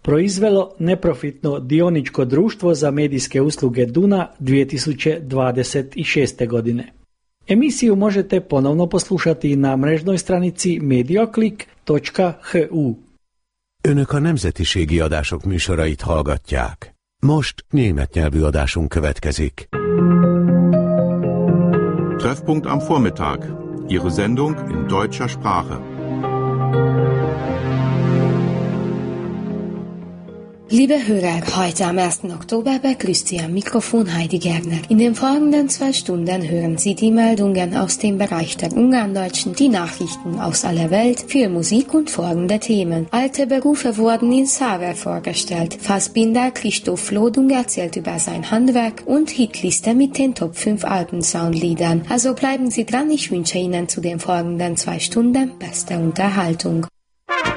proizvelo neprofitno dioničko društvo za medijske usluge Duna 2026. godine. Emisiju možete ponovno poslušati na mrežnoj stranici mediaclick.hu. Önök a nemzetiségi adások műsorait hallgatják. Most német nyelvű adásunk következik. Treffpunkt am Vormittag. Ihre Sendung in deutscher Sprache. Liebe Hörer, heute am 1. Oktober begrüßt Sie am Mikrofon Heidi Gerner. In den folgenden 2 Stunden hören Sie die Meldungen aus dem Bereich der Ungarndeutschen, die Nachrichten aus aller Welt, viel Musik und folgende Themen. Alte Berufe wurden in Xaver vorgestellt. Fassbinder Christoph Lodung erzählt über sein Handwerk und Hitliste mit den Top 5 alten Soundliedern. Also bleiben Sie dran, ich wünsche Ihnen zu den folgenden 2 Stunden beste Unterhaltung.